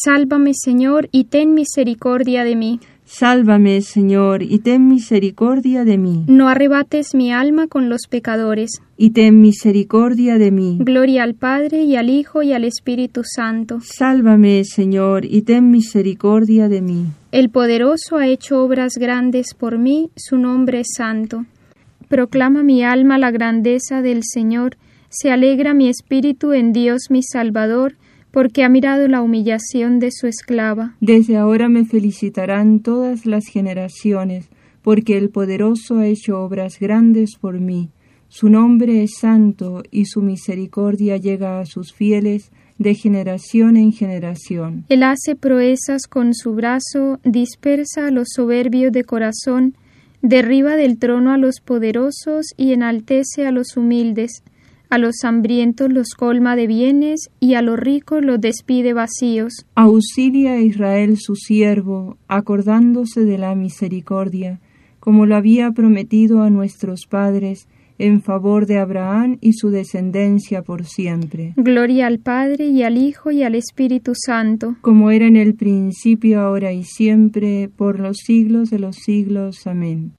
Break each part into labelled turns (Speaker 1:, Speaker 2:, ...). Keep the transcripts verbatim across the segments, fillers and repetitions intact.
Speaker 1: Sálvame, Señor, y ten misericordia de mí.
Speaker 2: Sálvame, Señor, y ten misericordia de mí.
Speaker 1: No arrebates mi alma con los pecadores.
Speaker 2: Y ten misericordia de mí.
Speaker 1: Gloria al Padre, y al Hijo, y al Espíritu Santo.
Speaker 2: Sálvame, Señor, y ten misericordia de mí.
Speaker 1: El Poderoso ha hecho obras grandes por mí, su nombre es santo. Proclama mi alma la grandeza del Señor, se alegra mi espíritu en Dios mi Salvador, porque ha mirado la humillación de su esclava.
Speaker 2: Desde ahora me felicitarán todas las generaciones, porque el Poderoso ha hecho obras grandes por mí. Su nombre es santo, y su misericordia llega a sus fieles de generación en generación.
Speaker 1: Él hace proezas con su brazo, dispersa a los soberbios de corazón, derriba del trono a los poderosos y enaltece a los humildes. A los hambrientos los colma de bienes, y a los ricos los despide vacíos.
Speaker 2: Auxilia a Israel su siervo, acordándose de la misericordia, como lo había prometido a nuestros padres, en favor de Abraham y su descendencia por siempre.
Speaker 1: Gloria al Padre, y al Hijo, y al Espíritu Santo.
Speaker 2: Como era en el principio, ahora y siempre, por los siglos de los siglos. Amén.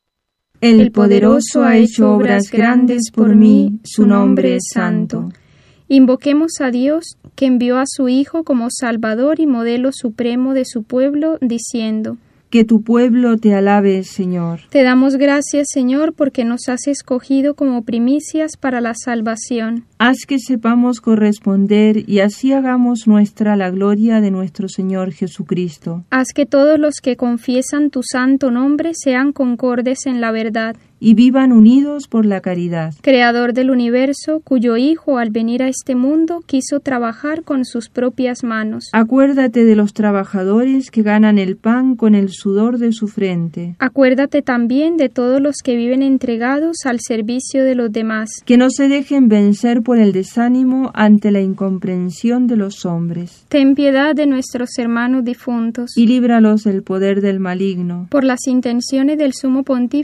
Speaker 1: El Poderoso ha hecho obras grandes por mí, su nombre es santo. Invoquemos a Dios, que envió a su Hijo como Salvador y modelo supremo de su pueblo, diciendo:
Speaker 2: Que tu pueblo te alabe, Señor.
Speaker 1: Te damos gracias, Señor, porque nos has escogido como primicias para la salvación.
Speaker 2: Haz que sepamos corresponder y así hagamos nuestra la gloria de nuestro Señor Jesucristo.
Speaker 1: Haz que todos los que confiesan tu santo nombre sean concordes en la verdad.
Speaker 2: Y vivan unidos por la caridad.
Speaker 1: Creador del universo, cuyo Hijo al venir a este mundo quiso trabajar con sus propias manos.
Speaker 2: Acuérdate de los trabajadores que ganan el pan con el sudor de su frente.
Speaker 1: Acuérdate también de todos los que viven entregados al servicio de los demás.
Speaker 2: Que no se dejen vencer por el desánimo ante la incomprensión de los hombres.
Speaker 1: Ten piedad de nuestros hermanos difuntos.
Speaker 2: Y líbralos del poder del maligno.
Speaker 1: Por las intenciones del Sumo Pontífice